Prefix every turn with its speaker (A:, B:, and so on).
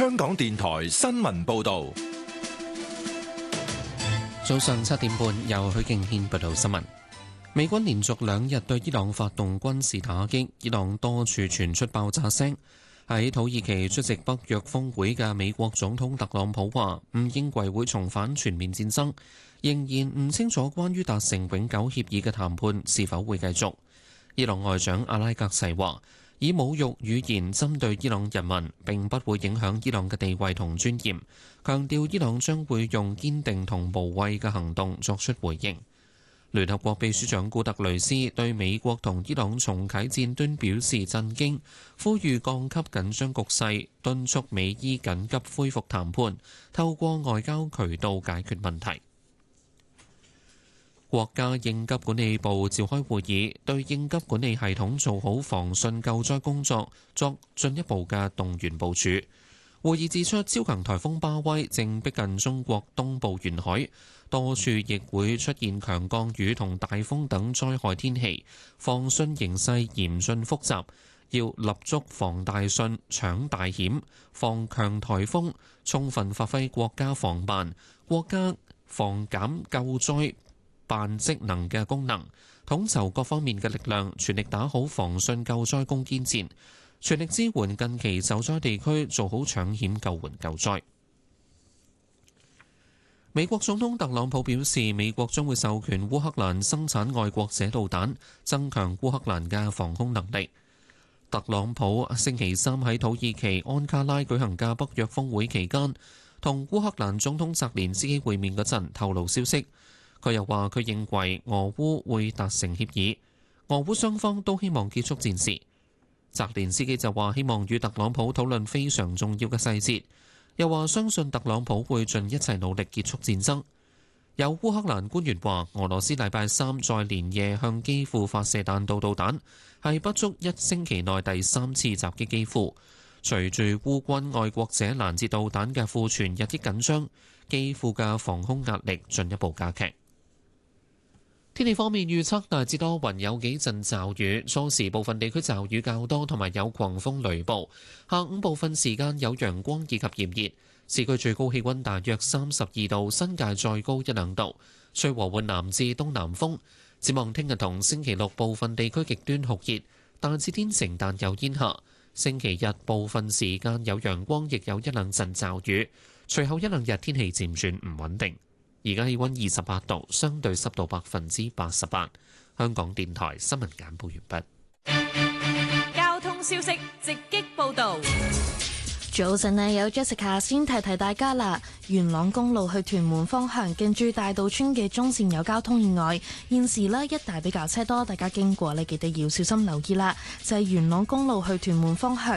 A: 香港電台新聞報道。
B: 早上7點半，由許敬軒報道新聞。美軍連續2日對伊朗發動軍事打擊，伊朗多處傳出爆炸聲。喺土耳其出席北約峰會嘅美國總統特朗普話唔認為會重返全面戰爭，仍然唔清楚關於達成永久協議嘅談判是否會繼續。伊朗外長阿拉格齊話，以侮辱語言針對伊朗人民並不會影響伊朗嘅地位同尊嚴，強調伊朗將會用堅定同無畏嘅行動作出回應。聯合國秘書長古特雷斯對美國同伊朗重啟戰端表示震驚，呼籲降級緊張局勢，敦促美伊緊急恢復談判，透過外交渠道解決問題。國家應急管理部召開會議，對應急管理系統做好防汛救災工作作進一步嘅動員部署。會議指出，超強颱風巴威正逼近中國東部沿海，多處亦會出現強降雨同大風等災害天氣，防汛形勢嚴峻複雜，要立足防大汛、搶大險、防強颱風，充分發揮國家防慢、國家防減救災辦職能嘅功能，統籌各方面嘅力量，全力打好防汛救災攻堅戰，全力支援近期受災地區做好搶險救援救災。美國總統特朗普表示，美國將會授權烏克蘭生產愛國者導彈，增強烏克蘭嘅防空能力。特朗普星期三喺土耳其安卡拉舉行嘅北約峰會期間，同烏克蘭總統澤連斯基會面嗰陣透露消息。佢又話，佢認為俄烏會達成協議，俄烏雙方都希望結束戰事。澤連斯基就話希望與特朗普討論非常重要嘅細節，又話相信特朗普會盡一切努力結束戰爭。有烏克蘭官員話，俄羅斯禮拜三再連夜向基輔發射彈道導彈，係不足1星期內第3次襲擊基輔。隨住烏軍愛國者攔截導彈嘅庫存日益緊張，基輔嘅防空壓力進一步加劇。天氣方面預測大致多雲，有幾陣驟雨，初時部分地區驟雨較多，同埋有狂風雷暴。下午部分時間有陽光以及炎熱，市區最高氣溫大約32度，新界再高1-2度，吹和緩南至東南風。展望聽日同星期六部分地區極端酷熱，大致天晴但有煙霞。星期日部分時間有陽光，亦有1-2陣驟雨，隨後1-2日天氣漸轉唔穩定。而家氣溫28度，相對濕度88%。香港電台新聞簡報完
C: 畢。交通消息直擊報導。
D: 早晨啊，有 Jessica 先提提大家啦。元朗公路去屯門方向，近住大道村嘅中線有交通意外，現時呢一帶比較車多，大家經過呢記得要小心留意啦。就係元朗公路去屯門方向。